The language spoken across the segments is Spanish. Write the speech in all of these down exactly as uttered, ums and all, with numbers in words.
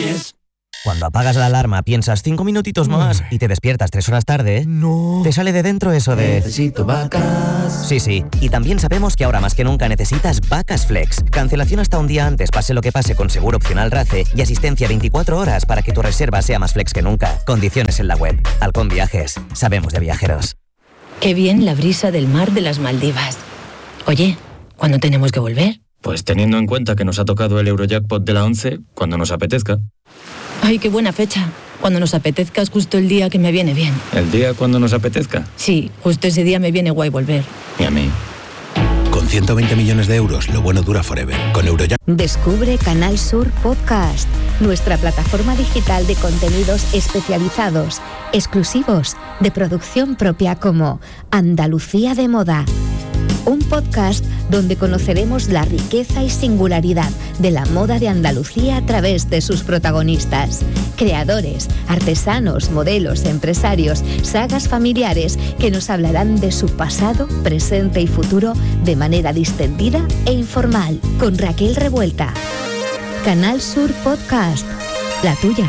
Yes. Cuando apagas la alarma piensas cinco minutitos más y te despiertas tres horas tarde, no. Te sale de dentro eso de... Necesito vacas. Sí, sí. Y también sabemos que ahora más que nunca necesitas Vacas Flex. Cancelación hasta un día antes, pase lo que pase, con seguro opcional RACE y asistencia veinticuatro horas para que tu reserva sea más flex que nunca. Condiciones en la web. Halcón Viajes. Sabemos de viajeros. Qué bien la brisa del mar de las Maldivas. Oye, ¿cuándo tenemos que volver? Pues teniendo en cuenta que nos ha tocado el Eurojackpot de la once, cuando nos apetezca. Ay, qué buena fecha. Cuando nos apetezca es justo el día que me viene bien. ¿El día cuando nos apetezca? Sí, justo ese día me viene guay volver. Y a mí. Con ciento veinte millones de euros, lo bueno dura forever. Con Eurojackpot. Descubre Canal Sur Podcast, nuestra plataforma digital de contenidos especializados, exclusivos, de producción propia, como Andalucía de Moda. Un podcast donde conoceremos la riqueza y singularidad de la moda de Andalucía a través de sus protagonistas. Creadores, artesanos, modelos, empresarios, sagas familiares que nos hablarán de su pasado, presente y futuro de manera distendida e informal. Con Raquel Revuelta. Canal Sur Podcast. La tuya.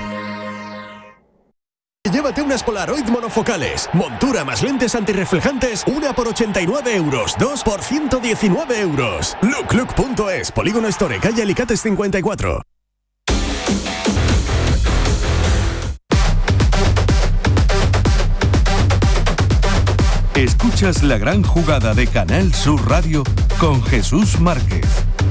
Llévate unas Polaroid monofocales. Montura más lentes antirreflejantes, una por ochenta y nueve euros, dos por ciento diecinueve euros. Looklook punto es, Polígono Store, calle Alicates cincuenta y cuatro. Escuchas La Gran Jugada de Canal Sur Radio con Jesús Márquez.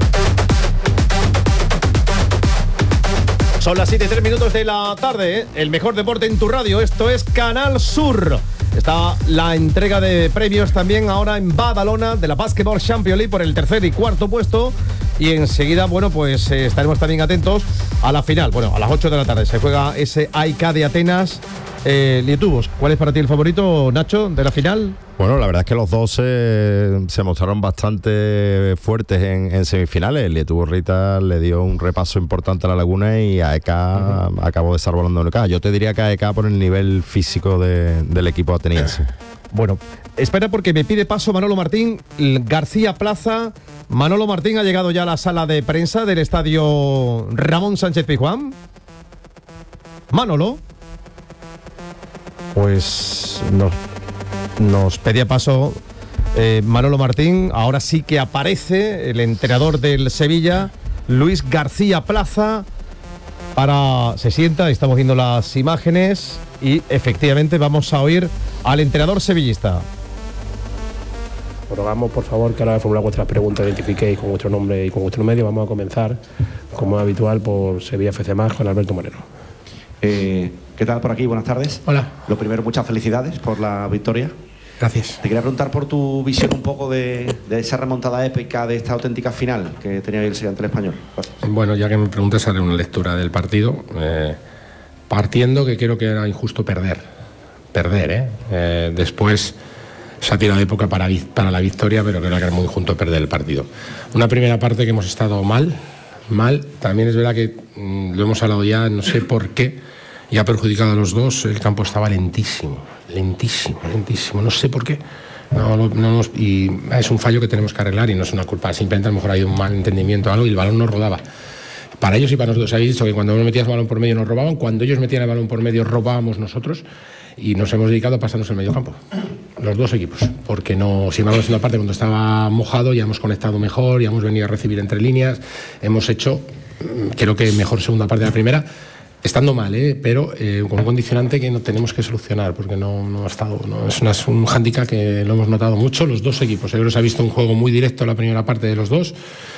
Son las siete y tres minutos de la tarde, ¿eh? El mejor deporte en tu radio, esto es Canal Sur. Está la entrega de premios también ahora en Badalona de la Basketball Champions League por el tercer y cuarto puesto. Y enseguida, bueno, pues eh, estaremos también atentos a la final. Bueno, a las ocho de la tarde se juega ese A I K de Atenas. Eh, Lietuvos, ¿cuál es para ti el favorito, Nacho, de la final? Bueno, la verdad es que los dos se, se mostraron bastante fuertes en, en semifinales. El Lietuvo-Rita le dio un repaso importante a la Laguna y A E K uh-huh. acabó desarrollando en el K. Yo te diría que A E K por el nivel físico de, del equipo ateniense. Bueno, espera porque me pide paso Manolo Martín, García Plaza. Manolo Martín ha llegado ya a la sala de prensa del estadio Ramón Sánchez Pizjuán. Manolo. Pues nos, nos pedía paso eh, Manolo Martín. Ahora sí que aparece el entrenador del Sevilla, Luis García Plaza. Para se sienta, estamos viendo las imágenes y efectivamente vamos a oír al entrenador sevillista. Bueno, vamos por favor que ahora de formular vuestras preguntas, identifiquéis con vuestro nombre y con vuestro medio. Vamos a comenzar, como es habitual, por Sevilla F C Más con Alberto Moreno. Eh, ¿Qué tal por aquí? Buenas tardes. Hola. Lo primero, muchas felicidades por la victoria. Gracias. Te quería preguntar por tu visión un poco de, de esa remontada épica de esta auténtica final que tenía el Sevilla ante el Español. Gracias. Bueno, ya que me preguntas, haré una lectura del partido. Eh, partiendo que creo que era injusto perder. Perder, ¿eh? eh después se ha tirado de época para, para la victoria, pero creo que era muy injusto perder el partido. Una primera parte que hemos estado mal, mal. También es verdad que mmm, lo hemos hablado ya, no sé por qué. Y ha perjudicado a los dos. El campo estaba lentísimo, lentísimo, lentísimo. No sé por qué. No, no, no nos, y es un fallo que tenemos que arreglar y no es una culpa. Simplemente a lo mejor ha habido un mal entendimiento o algo y el balón no rodaba. Para ellos y para nosotros. Habéis dicho que cuando uno metía el balón por medio nos robaban. Cuando ellos metían el balón por medio robábamos nosotros. Y nos hemos dedicado a pasarnos el medio campo. Los dos equipos. Porque no, si vamos haciendo parte cuando estaba mojado, ya hemos conectado mejor, ya hemos venido a recibir entre líneas. Hemos hecho, creo que mejor segunda parte de la primera. Estando mal, ¿eh? pero eh, con un condicionante que no tenemos que solucionar, porque no, no ha estado. No, es, una, es un hándicap que lo hemos notado mucho, los dos equipos. Yo creo que se ha visto un juego muy directo en la primera parte de los dos,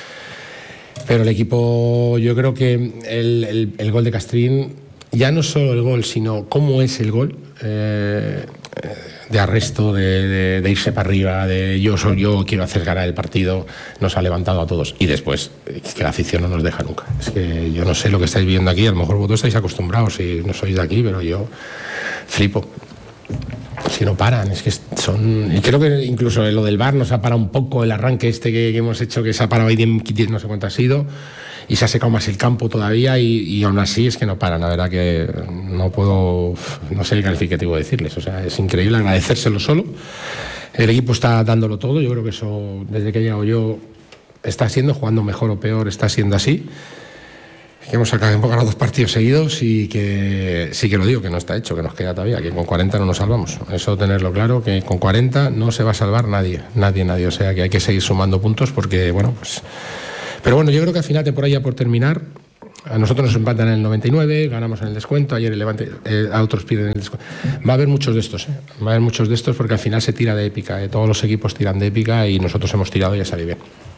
pero el equipo, yo creo que el, el, el gol de Castrín, ya no solo el gol, sino cómo es el gol, eh, de arresto, de, de, de irse para arriba, de yo soy yo, quiero hacer ganar el partido, nos ha levantado a todos. Y después, es que la afición no nos deja nunca. Es que yo no sé lo que estáis viendo aquí, a lo mejor vosotros estáis acostumbrados si no sois de aquí, pero yo flipo. Si no paran, es que son... Y creo que incluso lo del V A R nos ha parado un poco el arranque este que, que hemos hecho, que se ha parado ahí, no sé cuánto ha sido, y se ha secado más el campo todavía, y, y aún así es que no paran. La verdad que no puedo, no sé el calificativo de decirles. O sea, es increíble, agradecérselo solo. El equipo está dándolo todo, yo creo que eso, desde que he llegado yo, está siendo, jugando mejor o peor, está siendo así. que hemos sacado, hemos ganado dos partidos seguidos y que sí que lo digo, que no está hecho, que nos queda todavía, que con cuarenta no nos salvamos. Eso tenerlo claro, que con cuarenta no se va a salvar nadie, nadie, nadie. O sea que hay que seguir sumando puntos porque, bueno, pues... Pero bueno, yo creo que al final, temporada ya por terminar, a nosotros nos empatan en el noventa y nueve, ganamos en el descuento, ayer el Levante, eh, a otros pierden en el descuento. Va a haber muchos de estos, ¿eh? Va a haber muchos de estos porque al final se tira de épica, ¿eh? Todos los equipos tiran de épica y nosotros hemos tirado y ha salido bien.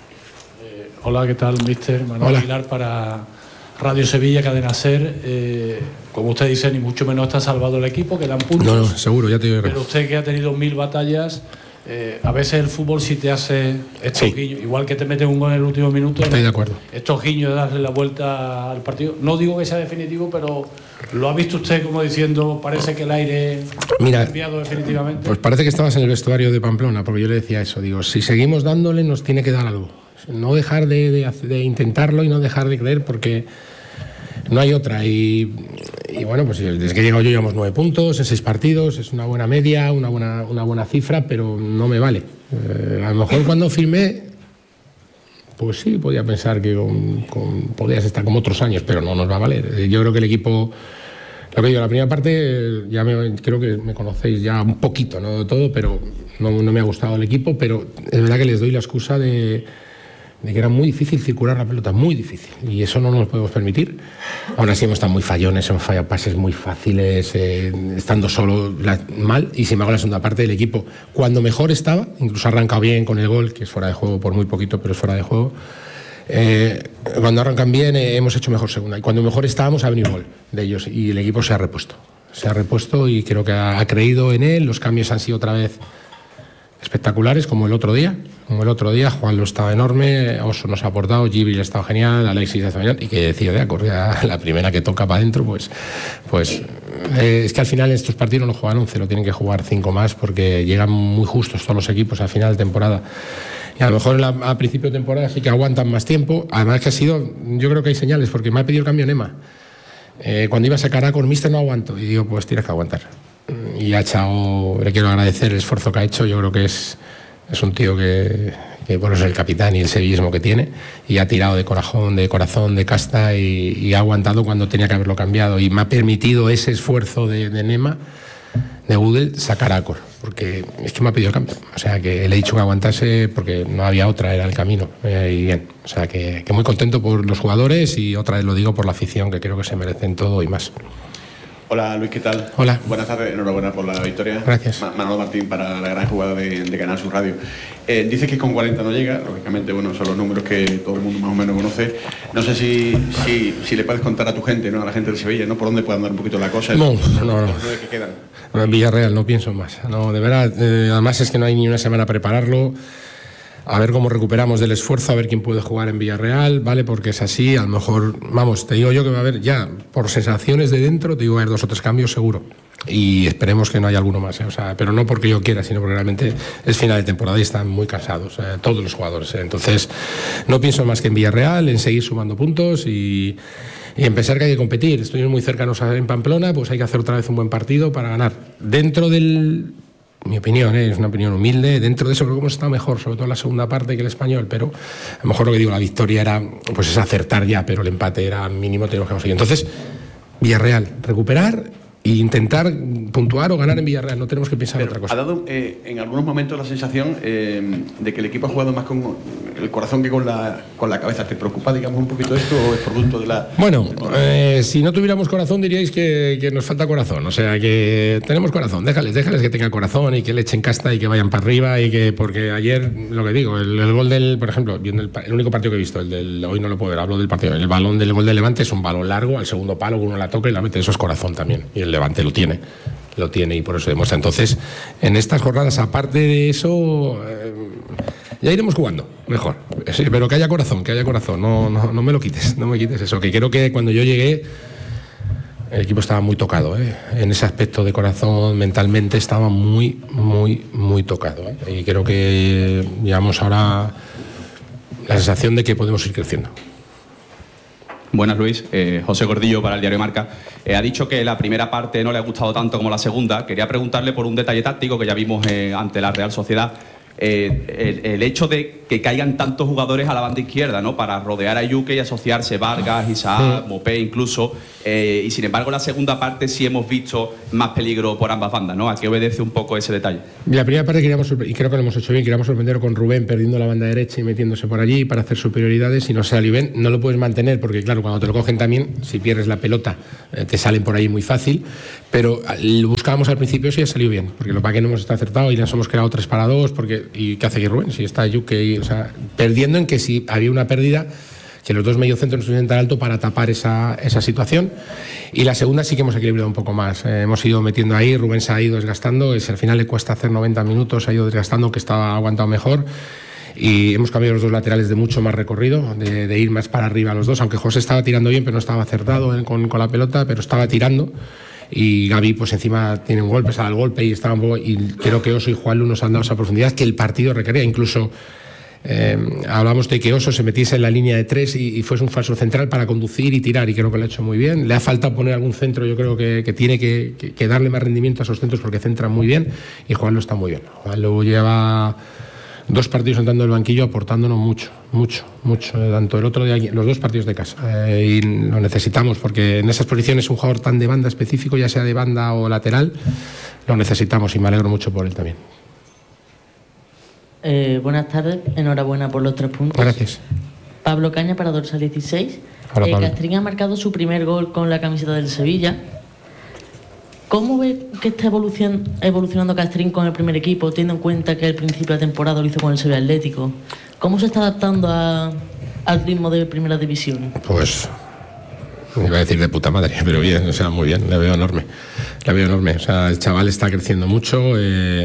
Eh, hola, ¿qué tal, mister Manuel Hola. Aguilar para Radio Sevilla, Cadena Ser? Eh, como usted dice, ni mucho menos está salvado el equipo, quedan puntos. No, no, seguro, ya te digo. Pero usted que ha tenido mil batallas... Eh, a veces el fútbol sí te hace estos sí. guiños, igual que te metes un gol en el último minuto. Estoy de acuerdo. Estos guiños de darle la vuelta al partido. No digo que sea definitivo, pero ¿lo ha visto usted como diciendo, parece que el aire Mira, ha cambiado definitivamente? Pues parece que estabas en el vestuario de Pamplona, porque yo le decía eso. Digo, si seguimos dándole, nos tiene que dar algo. No dejar de, de, de intentarlo y no dejar de creer, porque no hay otra. Y, y bueno, pues desde que he llegado yo llevamos nueve puntos en seis partidos, es una buena media, una buena, una buena cifra, pero no me vale. Eh, a lo mejor cuando firmé, pues sí, podía pensar que con, con, podías estar como otros años, pero no nos va a valer. Yo creo que el equipo, lo que digo, la primera parte, ya me, creo que me conocéis ya un poquito, no todo, pero no, no me ha gustado el equipo, pero es verdad que les doy la excusa de... de que era muy difícil circular la pelota, muy difícil, y eso no nos lo podemos permitir. Aún así hemos estado muy fallones, hemos fallado pases muy fáciles, eh, estando solo la, mal, y sin embargo la segunda parte del equipo, cuando mejor estaba, incluso ha arrancado bien con el gol, que es fuera de juego por muy poquito, pero es fuera de juego, eh, cuando arrancan bien eh, hemos hecho mejor segunda, y cuando mejor estábamos ha venido gol de ellos, y el equipo se ha repuesto, se ha repuesto y creo que ha, ha creído en él, los cambios han sido otra vez espectaculares, como el otro día, como el otro día, Juan lo estaba enorme, Oso nos ha aportado, Gibril ha estado genial, Alexis ha estado genial, y que decía de acordar la primera que toca para adentro, pues, pues eh, es que al final en estos partidos no lo juegan once, lo tienen que jugar cinco más, porque llegan muy justos todos los equipos al final de temporada. Y a lo mejor la, a principio de temporada sí que aguantan más tiempo, además que ha sido, yo creo que hay señales, porque me ha pedido el cambio Nema. Eh, cuando iba a sacar a con mister no aguanto, y digo, pues tienes que aguantar. Y ha echado, le quiero agradecer el esfuerzo que ha hecho, yo creo que es, es un tío que, que bueno, es el capitán y el sevillismo que tiene, y ha tirado de corazón, de corazón, de casta, y, y ha aguantado cuando tenía que haberlo cambiado, y me ha permitido ese esfuerzo de, de Nema, de Gudel, sacar a Cor, porque es que me ha pedido el cambio, o sea que le he dicho que aguantase porque no había otra, era el camino, eh, y bien, o sea que, que muy contento por los jugadores, y otra vez lo digo por la afición, que creo que se merecen todo y más. Hola Luis, ¿qué tal? Hola. Buenas tardes, enhorabuena por la victoria. Gracias. Manolo Martín para la gran jugada de, de Canal Sur Radio. Eh, dice que con cuarenta no llega, lógicamente, bueno, son los números que todo el mundo más o menos conoce. No sé si, si, si le puedes contar a tu gente, ¿no? A la gente de Sevilla, ¿no? Por dónde puede andar un poquito la cosa. No, no, no. no. ¿Qué quedan? En Villarreal no pienso más. No, de verdad, eh, además es que no hay ni una semana a prepararlo. A ver cómo recuperamos del esfuerzo, a ver quién puede jugar en Villarreal, ¿vale? Porque es así, a lo mejor, vamos, te digo yo que va a haber ya, por sensaciones de dentro, te digo, va a haber dos o tres cambios seguro. Y esperemos que no haya alguno más, ¿eh? O sea, pero no porque yo quiera, sino porque realmente es final de temporada y están muy cansados, ¿eh? Todos los jugadores, ¿eh? Entonces, no pienso más que en Villarreal, en seguir sumando puntos y, y en pensar que hay que competir. Estoy muy cercanos en Pamplona, pues hay que hacer otra vez un buen partido para ganar. Dentro del... Mi opinión, ¿eh? Es una opinión humilde. Dentro de eso creo que hemos estado mejor, sobre todo en la segunda parte que el Español, pero a lo mejor lo que digo, la victoria era, pues es acertar ya, pero el empate era mínimo, tenemos que conseguir. Entonces, Villarreal, recuperar e intentar puntuar o ganar en Villarreal, no tenemos que pensar pero en otra cosa. ¿Ha dado eh, en algunos momentos la sensación eh, de que el equipo ha jugado más con el corazón que con la, con la cabeza? ¿Te preocupa, digamos, un poquito esto o es producto de la...? Bueno, eh, si no tuviéramos corazón diríais que, que nos falta corazón, o sea que tenemos corazón, déjales, déjales que tengan corazón y que le echen casta y que vayan para arriba y que, porque ayer, lo que digo, el, el gol del, por ejemplo, viendo el, el único partido que he visto, el del, hoy no lo puedo ver, hablo del partido, el balón del gol del Levante es un balón largo, al segundo palo uno la toca y la mete, eso es corazón también, y el Levante lo tiene, lo tiene y por eso demuestra. Entonces, en estas jornadas, aparte de eso, eh, ya iremos jugando mejor. Sí, pero que haya corazón, que haya corazón, no, no, no me lo quites, no me quites eso, que creo que cuando yo llegué el equipo estaba muy tocado, ¿eh? En ese aspecto de corazón, mentalmente estaba muy, muy, muy tocado, ¿eh? Y creo que llevamos ahora la sensación de que podemos ir creciendo. Buenas, Luis. Eh, José Gordillo para el diario Marca. Eh, ha dicho que la primera parte no le ha gustado tanto como la segunda. Quería preguntarle por un detalle táctico que ya vimos eh, ante la Real Sociedad. eh, el, el hecho de que caigan tantos jugadores a la banda izquierda, ¿no? Para rodear a Yuke y asociarse Vargas, Isaac, sí. Mopé incluso, eh, y sin embargo en la segunda parte sí hemos visto más peligro por ambas bandas, ¿no? ¿A qué obedece un poco ese detalle? La primera parte queríamos, y creo que lo hemos hecho bien, queríamos sorprender con Rubén perdiendo la banda derecha y metiéndose por allí para hacer superioridades, y no salió bien. No lo puedes mantener porque claro, cuando te lo cogen también, si pierdes la pelota eh, te salen por ahí muy fácil, pero lo buscábamos al principio, sí ha salido bien, porque lo para que no hemos estado acertado y nos hemos quedado tres para dos, porque ¿y qué hace aquí Rubén? Si está Yuke, y, o sea, perdiendo en que si había una pérdida, que los dos mediocentros no estuviesen tan alto para tapar esa, esa situación. Y la segunda sí que hemos equilibrado un poco más, eh, hemos ido metiendo ahí, Rubén se ha ido desgastando, es, al final le cuesta hacer noventa minutos, se ha ido desgastando, que estaba aguantado mejor, y hemos cambiado los dos laterales de mucho más recorrido, de, de ir más para arriba los dos, aunque José estaba tirando bien pero no estaba acertado eh, con, con la pelota, pero estaba tirando. Y Gaby pues encima tiene un golpe, sale al golpe y estaba un poco, y creo que Oso y Juanlu nos han dado esa profundidad que el partido requería. Incluso eh, hablamos de que Oso se metiese en la línea de tres y, y fuese un falso central para conducir y tirar, y creo que lo ha hecho muy bien. Le ha faltado poner algún centro, yo creo que, que tiene que, que, que darle más rendimiento a esos centros porque centran muy bien, y Juanlu está muy bien. Juanlu lleva dos partidos entrando del banquillo aportándonos mucho, mucho, mucho, tanto el otro día, los dos partidos de casa, eh, y lo necesitamos porque en esas posiciones un jugador tan de banda específico, ya sea de banda o lateral, lo necesitamos, y me alegro mucho por él también. Eh, buenas tardes, enhorabuena por los tres puntos. Gracias. Pablo Caña para Dorsal dieciséis. Hola, eh, Pablo. Castrín ha marcado su primer gol con la camiseta del Sevilla. ¿Cómo ve que está evolucion, evolucionando Castrín con el primer equipo, teniendo en cuenta que al principio de temporada lo hizo con el Sevilla Atlético? ¿Cómo se está adaptando a, al ritmo de primera división? Pues iba a decir de puta madre, pero bien, o sea, muy bien, le veo enorme, le veo enorme. O sea, el chaval está creciendo mucho. Eh,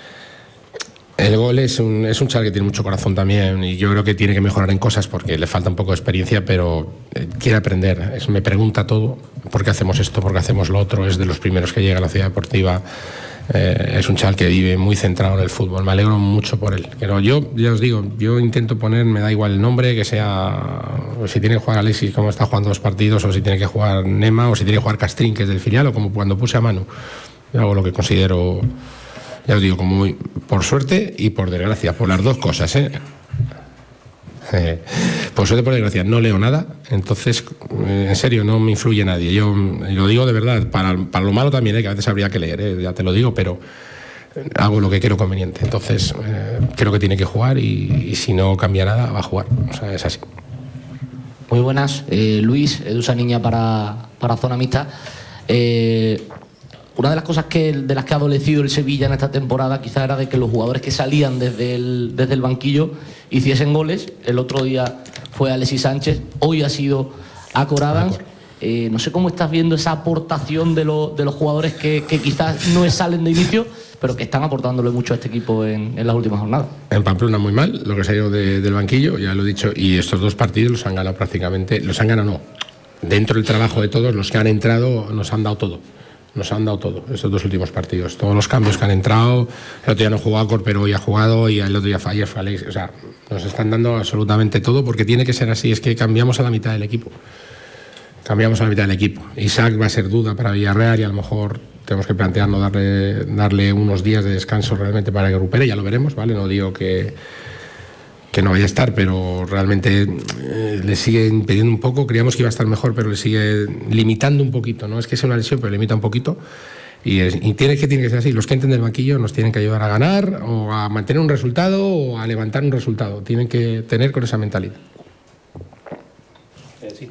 el gol es un, es un chaval que tiene mucho corazón también, y yo creo que tiene que mejorar en cosas porque le falta un poco de experiencia, pero eh, quiere aprender. Es, me pregunta todo, ¿por qué hacemos esto? ¿Por qué hacemos lo otro? Es de los primeros que llega a la ciudad deportiva. Eh, es un chaval que vive muy centrado en el fútbol. Me alegro mucho por él. Pero yo, ya os digo, yo intento poner, me da igual el nombre, que sea, si tiene que jugar Alexis, como está jugando dos partidos, o si tiene que jugar Nema, o si tiene que jugar Castrín, que es del filial, o como cuando puse a Manu. Yo hago lo que considero, ya os digo, como muy, por suerte y por desgracia, por las dos cosas, ¿eh? Eh, por suerte, por desgracia, no leo nada, entonces, eh, en serio, no me influye nadie. Yo y lo digo de verdad, para, para lo malo también, eh, que a veces habría que leer, eh, ya te lo digo, pero hago lo que quiero conveniente. Entonces, eh, creo que tiene que jugar, y, y si no cambia nada, va a jugar. O sea, es así. Muy buenas, eh, Luis, Edusa Niña para, para Zona Mixta. Eh, Una de las cosas que, de las que ha adolecido el Sevilla en esta temporada quizás era de que los jugadores que salían desde el, desde el banquillo hiciesen goles. El otro día fue Alexis Sánchez, hoy ha sido Acor Adams. Eh, no sé cómo estás viendo esa aportación de, lo, de los jugadores que, que quizás no salen de inicio, pero que están aportándole mucho a este equipo en, en las últimas jornadas. En Pamplona muy mal, lo que se ha ido de, del banquillo, ya lo he dicho, y estos dos partidos los han ganado prácticamente, los han ganado no. Dentro del trabajo de todos, los que han entrado nos han dado todo. Nos han dado todo, estos dos últimos partidos. Todos los cambios que han entrado, el otro día no jugó Acor, pero hoy ha jugado, y el otro día ayer fue Alex. O sea, nos están dando absolutamente todo, porque tiene que ser así. Es que cambiamos a la mitad del equipo. Cambiamos a la mitad del equipo. Isaac va a ser duda para Villarreal, y a lo mejor tenemos que plantearnos darle, darle unos días de descanso realmente para que recupere. Ya lo veremos, ¿vale? No digo que... que no vaya a estar, pero realmente eh, le sigue impidiendo un poco. Creíamos que iba a estar mejor, pero le sigue limitando un poquito. No es que sea una lesión, pero limita un poquito, y, es, y tiene, que, tiene que ser así. Los que entren del banquillo nos tienen que ayudar a ganar, o a mantener un resultado, o a levantar un resultado. Tienen que tener con esa mentalidad. Eh, sí.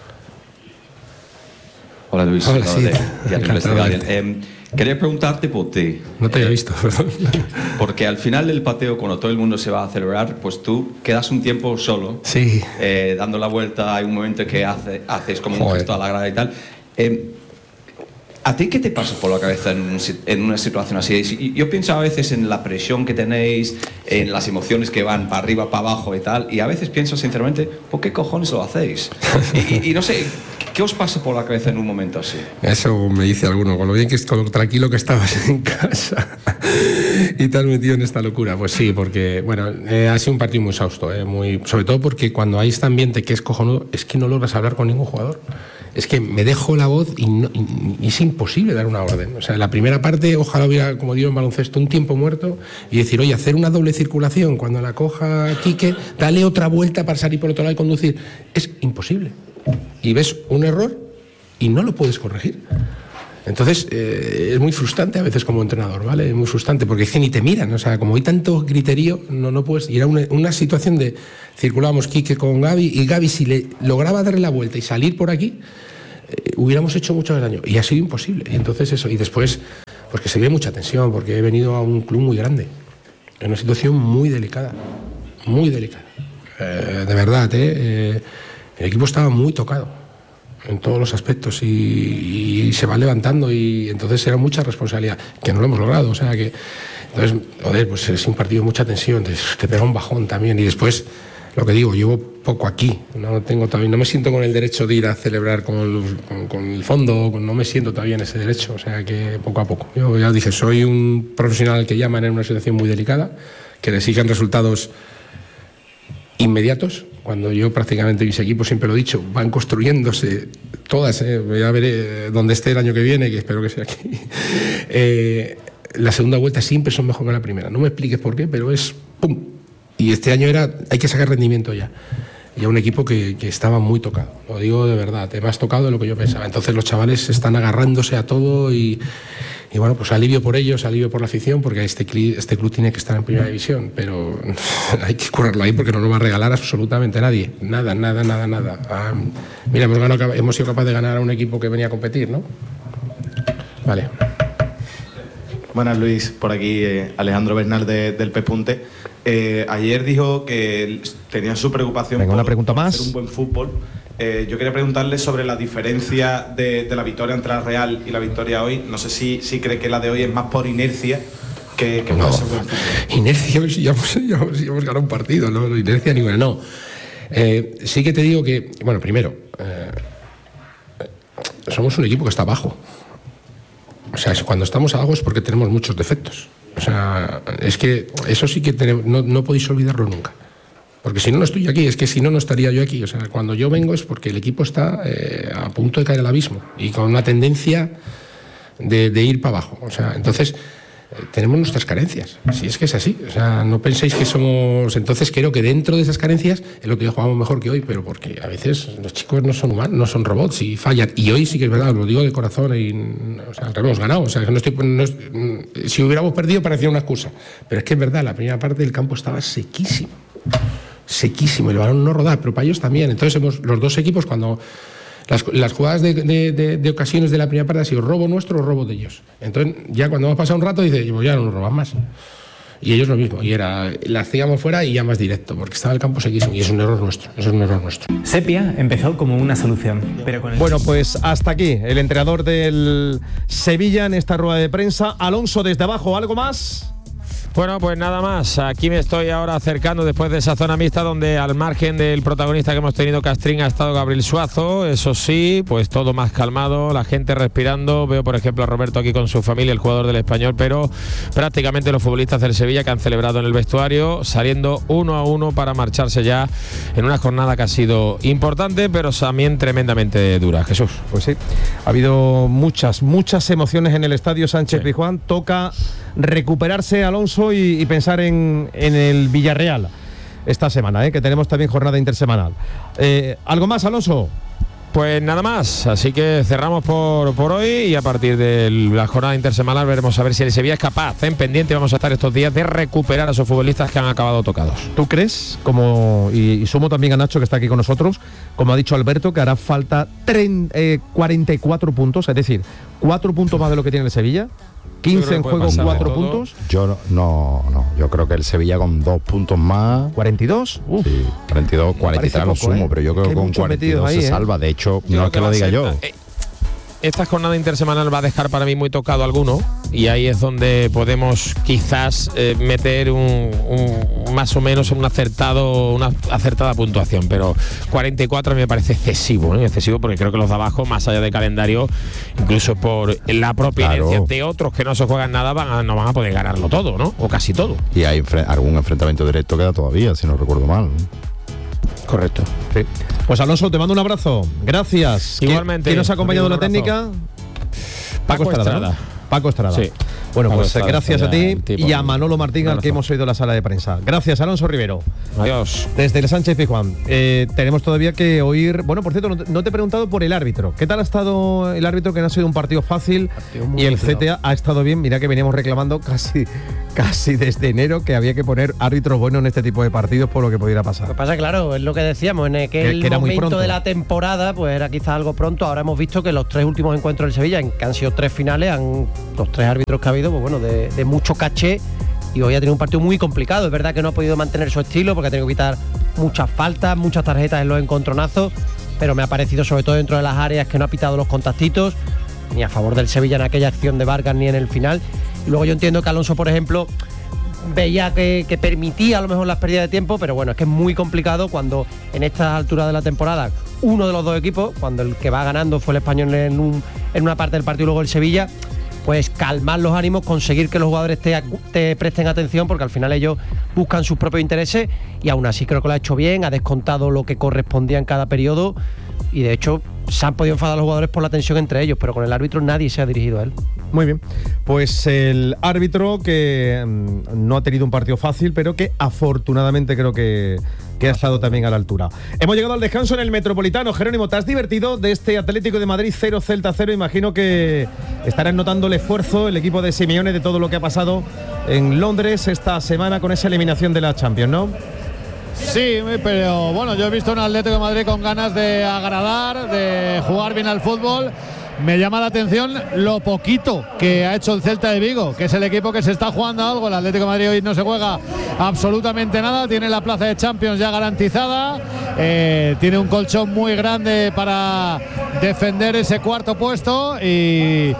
Hola Luis. Hola, sí. De, de eh, quería preguntarte por ti. No te había visto, perdón. Porque al final del pateo, cuando todo el mundo se va a celebrar, pues tú quedas un tiempo solo. Sí. Eh, dando la vuelta, hay un momento que hace, haces como un gesto a la grada y tal. Eh, ¿A ti qué te pasa por la cabeza en, un, en una situación así? Yo pienso a veces en la presión que tenéis, en las emociones que van para arriba, para abajo y tal, y a veces pienso sinceramente, ¿por qué cojones lo hacéis? Y, y, y no sé, ¿qué os pasa por la cabeza en un momento así? Eso me dice alguno, con lo bien que es, con lo tranquilo que estabas en casa y te has metido en esta locura. Pues sí, porque bueno, eh, ha sido un partido muy exhausto, eh, muy, sobre todo porque cuando hay este ambiente que es cojonudo, es que no logras hablar con ningún jugador. es que me dejo la voz y, no, y, y es imposible dar una orden. O sea, la primera parte, ojalá hubiera, como digo en baloncesto, un tiempo muerto y decir, oye, hacer una doble circulación, cuando la coja Quique, dale otra vuelta para salir por otro lado y conducir. Es imposible. Y ves un error y no lo puedes corregir. Entonces, eh, es muy frustrante a veces como entrenador, ¿vale? Es muy frustrante porque es que ni te miran, o sea, como hay tanto criterio, no, no puedes ir a una, una situación de circulábamos Quique con Gaby y Gaby si le lograba darle la vuelta y salir por aquí, eh, hubiéramos hecho mucho daño y ha sido imposible. Y entonces eso, y después, pues que se ve mucha tensión porque he venido a un club muy grande, en una situación muy delicada, muy delicada, eh, de verdad, ¿eh? Eh, el equipo estaba muy tocado en todos los aspectos y, y se va levantando y entonces era mucha responsabilidad que no lo hemos logrado, o sea que entonces, joder, pues es un partido de mucha tensión, te, te pega un bajón también y después lo que digo, llevo poco aquí, no tengo todavía, no me siento con el derecho de ir a celebrar con el, con, con el fondo, no me siento todavía en ese derecho, o sea que poco a poco. Yo ya dije, soy un profesional que llaman en una situación muy delicada, que le exigen resultados inmediatos, cuando yo prácticamente mis equipos, siempre lo he dicho, van construyéndose todas, eh, ya veré dónde esté el año que viene, que espero que sea aquí. Eh, la segunda vuelta siempre son mejor que la primera, no me expliques por qué, pero es pum. Y este año era, hay que sacar rendimiento ya. Y a un equipo que, que estaba muy tocado, lo digo de verdad, más tocado de lo que yo pensaba. Entonces los chavales están agarrándose a todo y, y bueno, pues alivio por ellos, alivio por la afición, porque este, este club tiene que estar en primera división, pero hay que curarlo ahí porque no nos va a regalar absolutamente nadie, nada, nada, nada, nada. Ah, mira, hemos, ganado, hemos sido capaces de ganar a un equipo que venía a competir, ¿no? Vale. Buenas, Luis, por aquí eh, Alejandro Bernal de, del Pespunte. Eh, ayer dijo que tenía su preocupación Venga, por, una pregunta por más. hacer un buen fútbol. Eh, yo quería preguntarle sobre la diferencia de, de la victoria entre la Real y la victoria hoy. No sé si, si cree que la de hoy es más por inercia que, que no, por ese buen fútbol. Inercia, si ya hemos, ya hemos, ya hemos ganado un partido, no, inercia ninguna, no. Eh, sí que te digo que, bueno, primero, eh, somos un equipo que está abajo. O sea, cuando estamos abajo es porque tenemos muchos defectos. O sea, es que eso sí que tenemos, no, no podéis olvidarlo nunca. Porque si no, no estoy aquí, es que si no, no estaría yo aquí. O sea, cuando yo vengo es porque el equipo está eh, a punto de caer al abismo y con una tendencia de, de ir para abajo. O sea, entonces, eh, tenemos nuestras carencias. Si es que es así. O sea, no penséis que somos... Entonces creo que dentro de esas carencias es lo que jugamos mejor que hoy, pero porque a veces los chicos no son humanos, no son robots y fallan. Y hoy sí que es verdad, os lo digo de corazón, y, o sea, hemos ganado. O sea, no estoy, no es, si hubiéramos perdido parecía una excusa. Pero es que es verdad, la primera parte del campo estaba sequísimo. Sequísimo, el balón no rodaba, pero para ellos también. Entonces hemos, los dos equipos, cuando las, las jugadas de, de, de, de ocasiones de la primera parte ha sido robo nuestro o robo de ellos. Entonces ya cuando hemos pasado un rato dice, pues ya no nos roban más. Y ellos lo mismo, y era, la hacíamos fuera y ya más directo, porque estaba el campo sequísimo y es un error nuestro, eso es un error nuestro. Sepia empezó como una solución, pero con el... Bueno, pues hasta aquí el entrenador del Sevilla en esta rueda de prensa. Alonso, desde abajo, ¿algo más? Bueno, pues nada más. Aquí me estoy ahora acercando después de esa zona mixta donde al margen del protagonista que hemos tenido, Castrín, ha estado Gabriel Suazo. Eso sí, pues todo más calmado, la gente respirando. Veo, por ejemplo, a Roberto aquí con su familia, el jugador del Español, pero prácticamente los futbolistas del Sevilla que han celebrado en el vestuario, saliendo uno a uno para marcharse ya en una jornada que ha sido importante, pero también tremendamente dura. Jesús. Pues sí, ha habido muchas, muchas emociones en el Estadio Sánchez Pizjuán. Sí. Toca recuperarse, Alonso, y, y pensar en, en el Villarreal esta semana, ¿eh? Que tenemos también jornada intersemanal. Eh, ¿Algo más, Alonso? Pues nada más, así que cerramos por, por hoy y a partir de la jornada intersemanal veremos a ver si el Sevilla es capaz, en pendiente vamos a estar estos días, de recuperar a esos futbolistas que han acabado tocados. ¿Tú crees, como y, y sumo también a Nacho que está aquí con nosotros, como ha dicho Alberto, que hará falta treinta, eh, cuarenta y cuatro puntos, es decir, cuatro puntos más de lo que tiene el Sevilla? quince en juego, cuatro puntos. Yo no, no, no, yo creo que el Sevilla con dos puntos más. ¿cuarenta y dos? Uf. Sí, cuarenta y dos, cuarenta y tres lo sumo, ¿eh? Pero yo creo que con cuarenta y dos ahí, se ¿eh? salva. De hecho, yo no es que, que lo diga ser, yo. Eh, esta jornada intersemanal va a dejar para mí muy tocado alguno y ahí es donde podemos quizás eh, meter un, un más o menos un acertado, una acertada puntuación, pero cuarenta y cuatro me parece excesivo, ¿eh? excesivo porque creo que los de abajo, más allá de calendario, incluso por la propia claro. inercia de otros que no se juegan nada, van a, no van a poder ganarlo todo, ¿no? O casi todo. Y hay enfre- algún enfrentamiento directo queda todavía, si no recuerdo mal. Correcto. Sí. Pues Alonso, te mando un abrazo. Gracias. Igualmente. ¿Quién nos ha acompañado en la técnica? Paco, Paco Estrada. ¿no? Paco Estrada. Sí. Bueno, Paco pues Estrada, gracias a ti y a Manolo Martín, al que hemos oído en la sala de prensa. Gracias, Alonso Rivero. Adiós. Desde el Sánchez Pizjuán. Eh, tenemos todavía que oír. Bueno, por cierto, no te, no te he preguntado por el árbitro. ¿Qué tal ha estado el árbitro? Que no ha sido un partido fácil partido y el C T A ha estado bien. Mira que veníamos reclamando casi, casi desde enero que había que poner árbitros buenos en este tipo de partidos por lo que pudiera pasar. Lo que pasa, claro, es lo que decíamos, en aquel que momento de la temporada, pues era quizás algo pronto. Ahora hemos visto que los tres últimos encuentros del Sevilla, que han sido tres finales, han, los tres árbitros que ha habido, pues bueno, de, de mucho caché, y hoy ha tenido un partido muy complicado. Es verdad que no ha podido mantener su estilo porque ha tenido que quitar muchas faltas, muchas tarjetas en los encontronazos, pero me ha parecido, sobre todo dentro de las áreas, que no ha pitado los contactitos ni a favor del Sevilla en aquella acción de Vargas ni en el final. Y luego yo entiendo que Alonso, por ejemplo, veía que, que permitía a lo mejor las pérdidas de tiempo, pero bueno, es que es muy complicado cuando en estas alturas de la temporada uno de los dos equipos, cuando el que va ganando fue el Español en, un, en una parte del partido y luego el Sevilla, pues calmar los ánimos, conseguir que los jugadores te, te presten atención, porque al final ellos buscan sus propios intereses, y aún así creo que lo ha hecho bien, ha descontado lo que correspondía en cada periodo, y de hecho se han podido enfadar los jugadores por la tensión entre ellos, pero con el árbitro nadie se ha dirigido a él. Muy bien, pues el árbitro que mmm, no ha tenido un partido fácil, pero que afortunadamente creo que, que ha estado también a la altura. Hemos llegado al descanso en el Metropolitano. Jerónimo, ¿te has divertido de este Atlético de Madrid cero Celta cero? Imagino que estarás notando el esfuerzo, el equipo de Simeone, de todo lo que ha pasado en Londres esta semana con esa eliminación de la Champions, ¿no? Sí, pero bueno, yo he visto un Atlético de Madrid con ganas de agradar, de jugar bien al fútbol. Me llama la atención lo poquito que ha hecho el Celta de Vigo, que es el equipo que se está jugando algo. El Atlético de Madrid hoy no se juega absolutamente nada, tiene la plaza de Champions ya garantizada, eh, tiene un colchón muy grande para defender ese cuarto puesto y,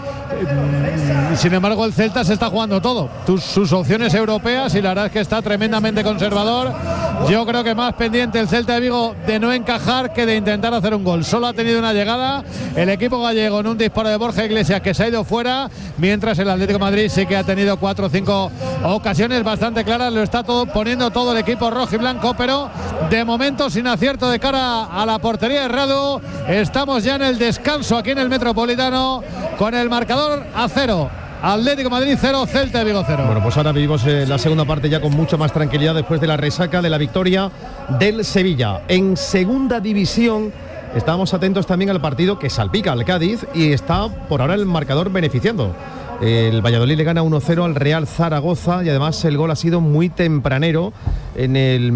y sin embargo el Celta se está jugando todo, tus, sus opciones europeas, y la verdad es que está tremendamente conservador. Yo creo que más pendiente el Celta de Vigo de no encajar que de intentar hacer un gol. Solo ha tenido una llegada el equipo gallego en un disparo de Borja Iglesias que se ha ido fuera, mientras el Atlético de Madrid sí que ha tenido cuatro o cinco ocasiones bastante claras. Lo está todo, poniendo todo el equipo rojo y blanco, pero de momento sin acierto de cara a la portería de Radu. Estamos ya en el descanso aquí en el Metropolitano con el marcador a cero. Atlético de Madrid cero, Celta de Vigo cero. Bueno, pues ahora vivimos eh, la segunda parte ya con mucha más tranquilidad después de la resaca de la victoria del Sevilla. En segunda división estábamos atentos también al partido que salpica al Cádiz y está por ahora el marcador beneficiando. El Valladolid le gana uno cero al Real Zaragoza y además el gol ha sido muy tempranero. En el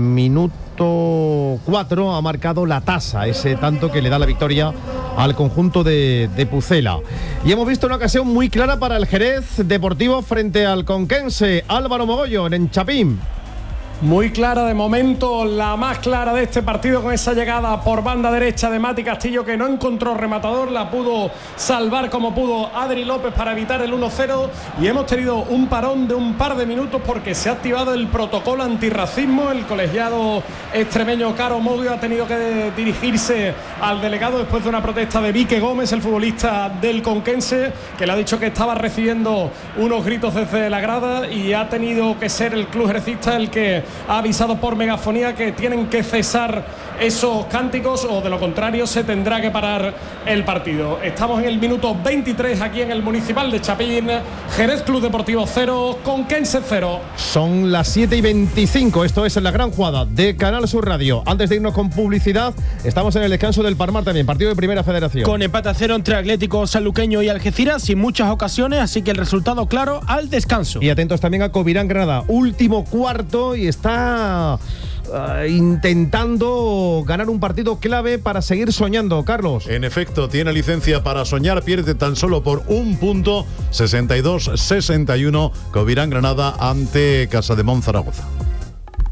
minuto cuatro ha marcado la tasa, ese tanto que le da la victoria al conjunto de, de Pucela. Y hemos visto una ocasión muy clara para el Jerez Deportivo frente al Conquense. Álvaro Mogollón en Chapín. Muy clara de momento, la más clara de este partido, con esa llegada por banda derecha de Mati Castillo, que no encontró rematador, la pudo salvar como pudo Adri López para evitar el uno cero, y hemos tenido un parón de un par de minutos porque se ha activado el protocolo antirracismo. El colegiado extremeño Caro Modio ha tenido que dirigirse al delegado después de una protesta de Vique Gómez, el futbolista del Conquense, que le ha dicho que estaba recibiendo unos gritos desde la grada, y ha tenido que ser el club jerecista el que ha avisado por megafonía que tienen que cesar esos cánticos, o de lo contrario se tendrá que parar el partido. Estamos en el minuto veintitrés aquí en el Municipal de Chapín. Jerez Club Deportivo cero, Conquense cero. Son las siete y veinticinco, esto es La Gran Jugada de Canal Sur Radio. Antes de irnos con publicidad, estamos en el descanso del Parmar también, partido de Primera Federación. Con empate a cero entre Atlético Sanluqueño y Algeciras, sin muchas ocasiones, así que el resultado claro al descanso. Y atentos también a Covirán Granada, último cuarto, y está uh, intentando ganar un partido clave para seguir soñando, Carlos. En efecto, tiene licencia para soñar, pierde tan solo por un punto, sesenta y dos sesenta y uno, Covirán Granada ante Casademón Zaragoza.